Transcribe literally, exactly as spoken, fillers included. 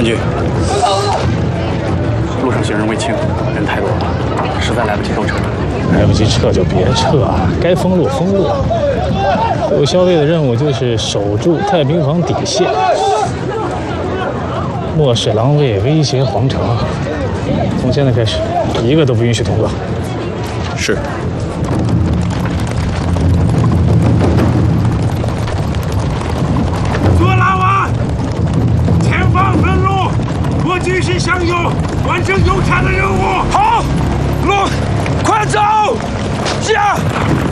三局，路上行人未清，人太多了，实在来不及兜车。 来不及撤就别撤啊，该封路封路。有校尉的任务就是守住太平坊底线，漠视狼卫，威胁皇城。从现在开始，一个都不允许通过。 是。 左拉瓦，前方分路，我继续向右，完成邮差的任务。 好，路，快走，驾！